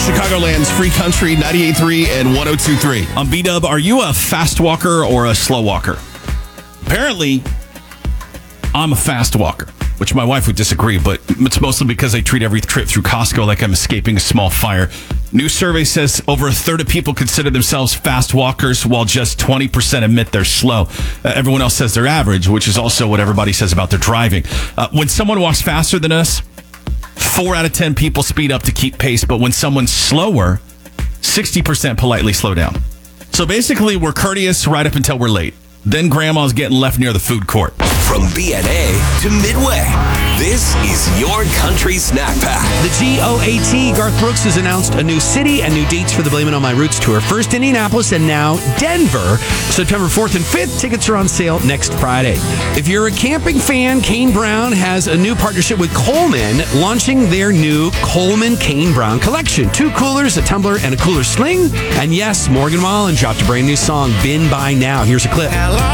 Chicagoland's Free Country 98.3 and 102.3. On B-Dub, are you a fast walker or a slow walker? Apparently, I'm a fast walker, which my wife would disagree, but it's mostly because I treat every trip through Costco like I'm escaping a small fire. New survey says over a third of people consider themselves fast walkers, while just 20% admit they're slow. Everyone else says they're average, which is also what everybody says about their driving. When someone walks faster than us, 4 out of 10 people speed up to keep pace, but when someone's slower, 60% politely slow down. So basically, we're courteous right up until we're late. Then grandma's getting left near the food court. From BNA to Midway, this is your country snack pack. The GOAT, Garth Brooks, has announced a new city and new dates for the Blame It On My Roots tour. First Indianapolis and now Denver. September 4th and 5th. Tickets are on sale next Friday. If you're a camping fan, Kane Brown has a new partnership with Coleman, launching their new Coleman Kane Brown collection. 2 coolers, a tumbler, and a cooler sling. And yes, Morgan Wallen dropped a brand new song, Been By Now. Here's a clip.